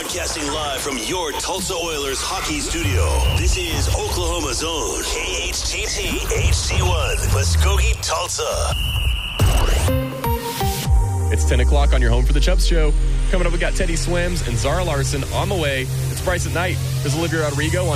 Broadcasting live from your Tulsa Oilers hockey studio. This is Oklahoma's own KHTT HD1, Muskogee, Tulsa. It's 10 o'clock on your Home for the Chubs show. Coming up, we got Teddy Swims and Zara Larson on the way. It's Bryce at Night. There's Olivia Rodrigo on